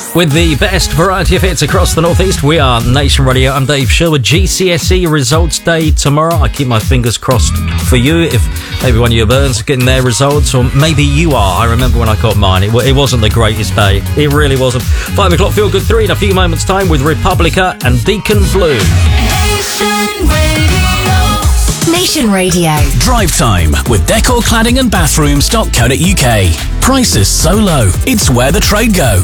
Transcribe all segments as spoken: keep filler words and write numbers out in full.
With the best variety of hits across the Northeast, we are Nation Radio. I'm Dave Sherwood. G C S E results day tomorrow. I keep my fingers crossed for you if maybe one of your burns are getting their results, or maybe you are. I remember when I got mine. It, it wasn't the greatest day. It really wasn't. Five o'clock, Feel Good three in a few moments' time with Republica and Deacon Blue. Nation Radio. Nation Radio. Drive time with decor cladding and bathrooms dot co dot uk. Prices so low, it's where the trade go.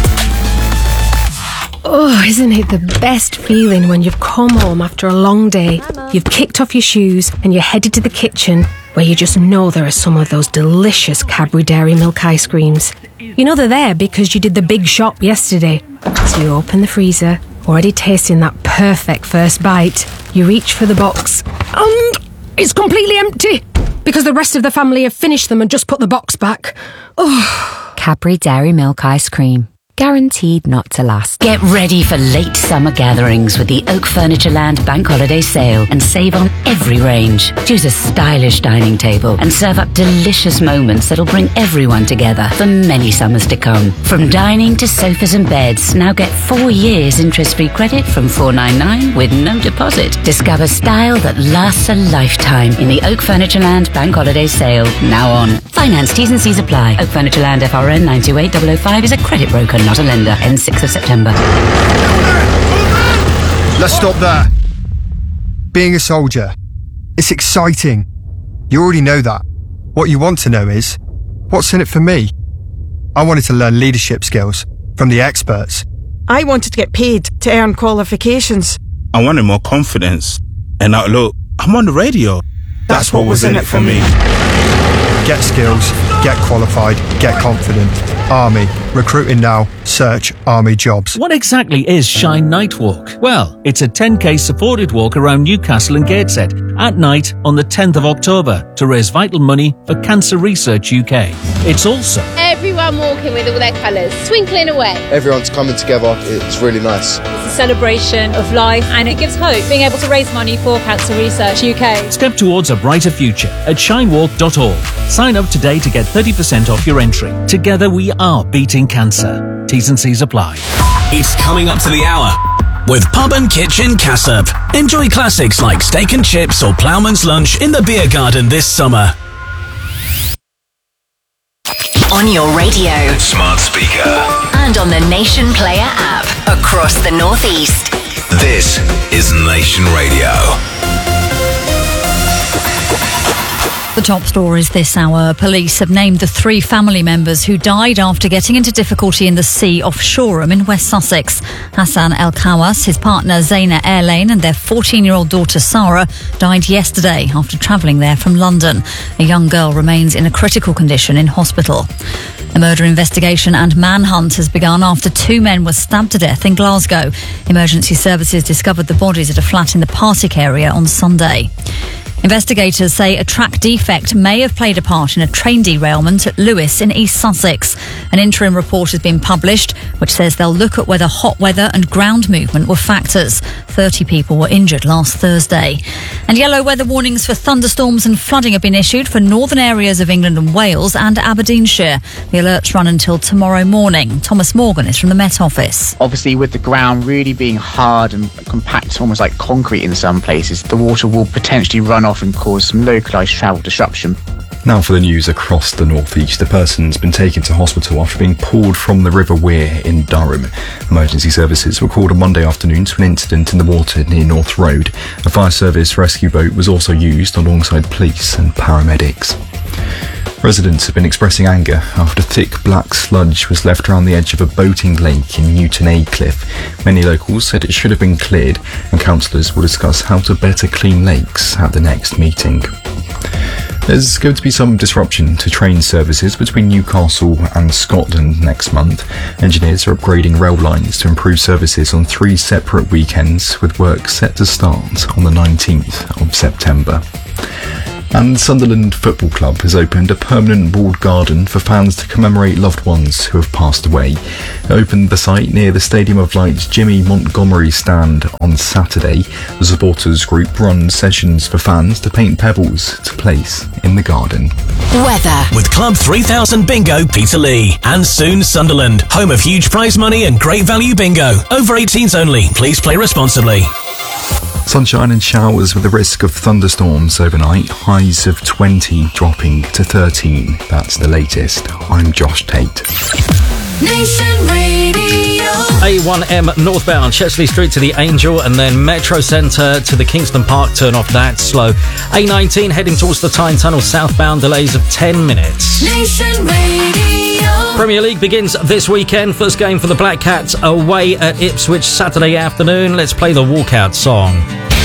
Oh, isn't it the best feeling when you've come home after a long day, you've kicked off your shoes and you're headed to the kitchen where you just know there are some of those delicious Cadbury Dairy Milk ice creams. You know they're there because you did the big shop yesterday. So you open the freezer, already tasting that perfect first bite. You reach for the box and it's completely empty because the rest of the family have finished them and just put the box back. Oh. Cadbury Dairy Milk ice cream. Guaranteed not to last. Get ready for late summer gatherings with the Oak Furniture Land Bank Holiday Sale and save on every range. Choose a stylish dining table and serve up delicious moments that'll bring everyone together for many summers to come. From dining to sofas and beds, now get four years interest-free credit from four ninety-nine with no deposit. Discover style that lasts a lifetime in the Oak Furniture Land Bank Holiday Sale, now on. Finance T's and C's apply. Oak Furniture Land F R N nine two eight zero zero five is a credit broker, not a lender. Ends sixth of September. Let's stop there. Being a soldier, it's exciting. You already know that. What you want to know is, what's in it for me? I wanted to learn leadership skills from the experts. I wanted to get paid to earn qualifications. I wanted more confidence. And now look, I'm on the radio. That's, That's what, what was in it for me. Get skills, get qualified, get confident. Army. Recruiting now. Search Army jobs. What exactly is Shine Night Walk? Well, it's a ten K supported walk around Newcastle and Gateshead at night on the tenth of October to raise vital money for Cancer Research U K. It's also everyone walking with all their colours, twinkling away. Everyone's coming together. It's really nice. It's a celebration of life and it gives hope, being able to raise money for Cancer Research U K. Step towards a brighter future at shine walk dot org. Sign up today to get thirty percent off your entry. Together we are beating cancer. T's and C's apply. It's coming up to the hour with Pub and Kitchen Cassop. Enjoy classics like steak and chips or ploughman's lunch in the beer garden this summer. On your radio, smart speaker, and on the Nation Player app across the Northeast. This is Nation Radio. The top stories this hour. Police have named the three family members who died after getting into difficulty in the sea off Shoreham in West Sussex. Hassan El Kawas, his partner Zaina Airlane and their fourteen-year-old daughter Sarah died yesterday after travelling there from London. A young girl remains in a critical condition in hospital. A murder investigation and manhunt has begun after two men were stabbed to death in Glasgow. Emergency services discovered the bodies at a flat in the Partick area on Sunday. Investigators say a track defect may have played a part in a train derailment at Lewes in East Sussex. An interim report has been published which says they'll look at whether hot weather and ground movement were factors. thirty people were injured last Thursday. And yellow weather warnings for thunderstorms and flooding have been issued for northern areas of England and Wales and Aberdeenshire. The alerts run until tomorrow morning. Thomas Morgan is from the Met Office. Obviously, with the ground really being hard and compact, almost like concrete in some places, the water will potentially run off and cause some localised travel disruption. Now for the news across the northeast. A person's been taken to hospital after being pulled from the River Wear in Durham. Emergency services were called on Monday afternoon to an incident in the water near North Road. A fire service rescue boat was also used alongside police and paramedics. Residents have been expressing anger after thick black sludge was left around the edge of a boating lake in Newton Aycliffe. Many locals said it should have been cleared, and councillors will discuss how to better clean lakes at the next meeting. There's going to be some disruption to train services between Newcastle and Scotland next month. Engineers are upgrading rail lines to improve services on three separate weekends, with work set to start on the nineteenth of September. And Sunderland Football Club has opened a permanent walled garden for fans to commemorate loved ones who have passed away. It opened the site near the Stadium of Light's Jimmy Montgomery stand on Saturday. The supporters group runs sessions for fans to paint pebbles to place in the garden. Weather. With Club three thousand Bingo Peterlee. And soon Sunderland, home of huge prize money and great value bingo. Over eighteens only. Please play responsibly. Sunshine and showers with a risk of thunderstorms overnight. Highs of twenty dropping to thirteen. That's the latest. I'm Josh Tate. Nation Radio. A one M northbound, Chesley Street to the Angel, and then Metro Centre to the Kingston Park turn off. That's slow. A nineteen heading towards the Tyne Tunnel southbound, delays of ten minutes. Nation Radio. Premier League begins this weekend. First game for the Black Cats away at Ipswich Saturday afternoon. Let's play the walkout song.